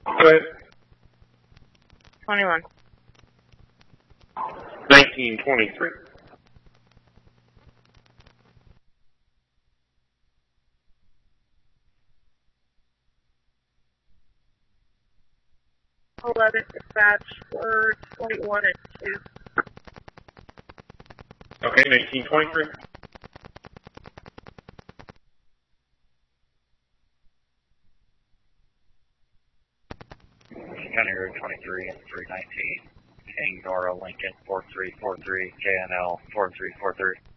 Go ahead. 21. 1923. Dispatch for 21 and 2. Okay, 1923. County Road 23 and 319. King Nora Lincoln 4343 KNL 4343.